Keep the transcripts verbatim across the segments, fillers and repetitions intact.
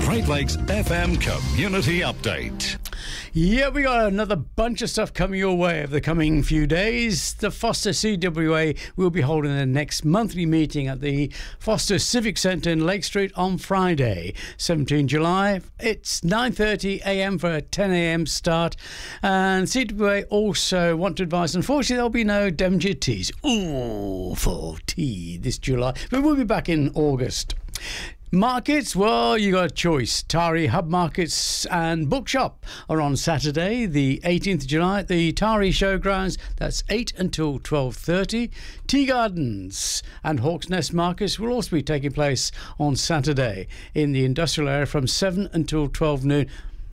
Great Lakes F M Community Update. Yeah, we got another bunch of stuff coming your way over the coming few days. The Foster C W A will be holding their next monthly meeting at the Foster Civic Centre in Lake Street on Friday, seventeenth of July. It's nine thirty a m for a ten a m start. And C W A also want to advise, unfortunately, there'll be no Devonshire teas. Ooh, for tea this July. But we'll be back in August. Markets, well, you got a choice. Tari Hub Markets and Bookshop are on Saturday, the eighteenth of July at the Tari Showgrounds. That's eight until twelve thirty. Tea Gardens and Hawks Nest Markets will also be taking place on Saturday in the industrial area from seven until twelve noon.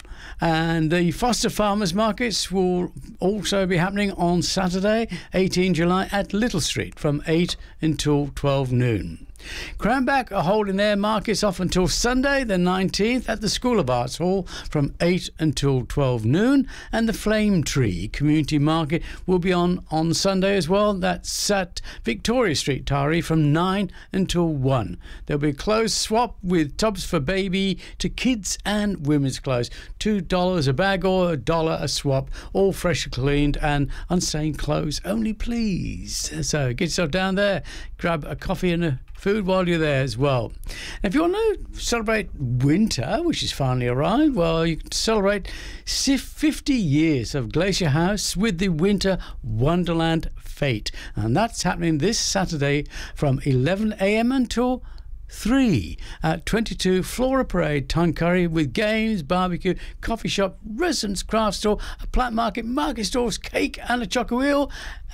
And the Foster Farmers Markets will also be happening on Saturday, eighteenth of July at Little Street from eight until twelve noon. Cranbrook are holding their markets off until Sunday the nineteenth at the School of Arts Hall from eight until twelve noon, and the Flame Tree Community Market will be on on Sunday as well. That's at Victoria Street, Tari, from nine until one. There'll be a clothes swap with tubs for baby to kids and women's clothes. two dollars a bag or a dollar a swap, all fresh cleaned and unstained clothes only, please. So get yourself down there, grab a coffee and a food while you're there as well. If you want to celebrate winter, which has finally arrived, well, you can celebrate fifty years of Glacier House with the Winter Wonderland Fete. And that's happening this Saturday from eleven a m until three at twenty-two Flora Parade, Tuncurry, with games, barbecue, coffee shop, residence craft store, a plant market, market stores, cake and a chocolate wheel.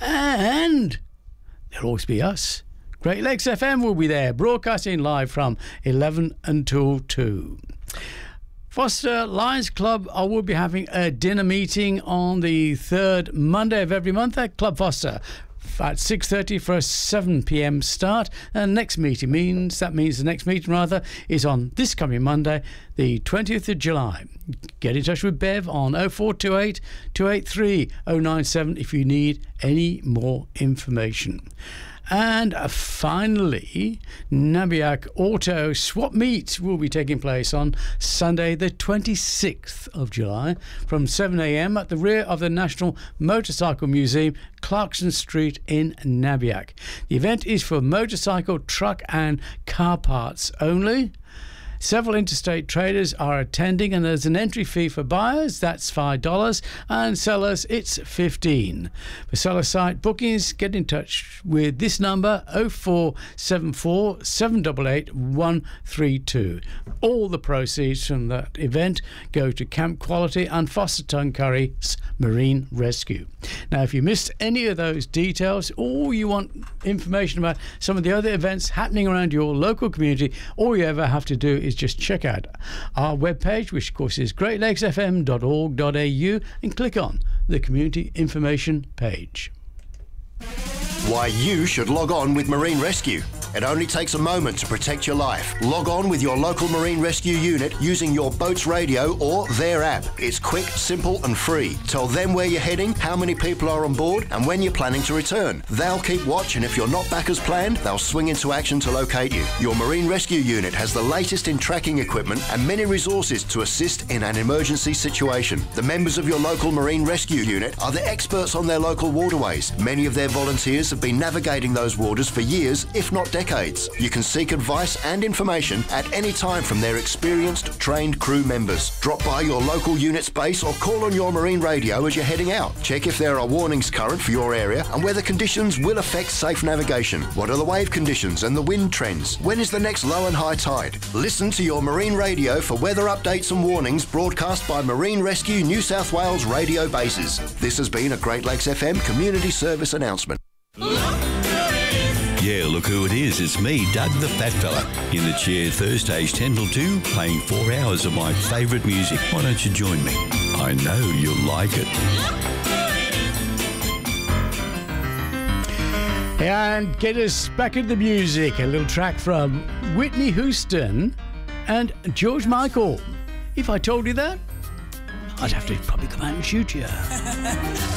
And there'll always be us. Great Lakes F M will be there, broadcasting live from eleven until two. Foster Lions Club I will be having a dinner meeting on the third Monday of every month at Club Foster at six thirty for a seven p m start. And next meeting means, that means the next meeting rather, is on this coming Monday, the twentieth of July. Get in touch with Bev on oh four two eight, two eight three, oh nine seven if you need any more information. And uh, finally, Nabiac Auto Swap Meet will be taking place on Sunday the twenty-sixth of July from seven a m at the rear of the National Motorcycle Museum, Clarkson Street in Nabiac. The event is for motorcycle, truck and car parts only. Several interstate traders are attending, and there's an entry fee for buyers, that's five dollars, and sellers, it's fifteen dollars. For seller site bookings, get in touch with this number, oh four seven four, seven eight eight, one three two. All the proceeds from that event go to Camp Quality and Foster Tuncurry's Marine Rescue. Now, if you missed any of those details, or you want information about some of the other events happening around your local community, all you ever have to do is just check out our webpage, which of course is great lakes f m dot org dot a u, and click on the community information page. Why you should log on with Marine Rescue. It only takes a moment to protect your life. Log on with your local Marine Rescue unit using your boat's radio or their app. It's quick, simple and free. Tell them where you're heading, how many people are on board and when you're planning to return. They'll keep watch, and if you're not back as planned, they'll swing into action to locate you. Your Marine Rescue unit has the latest in tracking equipment and many resources to assist in an emergency situation. The members of your local Marine Rescue unit are the experts on their local waterways. Many of their volunteers have been navigating those waters for years, if not decades. You can seek advice and information at any time from their experienced, trained crew members. Drop by your local unit's base or call on your marine radio as you're heading out. Check if there are warnings current for your area and whether conditions will affect safe navigation. What are the wave conditions and the wind trends? When is the next low and high tide? Listen to your marine radio for weather updates and warnings broadcast by Marine Rescue New South Wales radio bases. This has been a Great Lakes F M community service announcement. Yeah, look who it is. It's me, Doug the Fat Fella, in the chair Thursdays ten till two, playing four hours of my favourite music. Why don't you join me? I know you'll like it. And get us back into the music. A little track from Whitney Houston and George Michael. If I told you that, I'd have to probably come out and shoot you.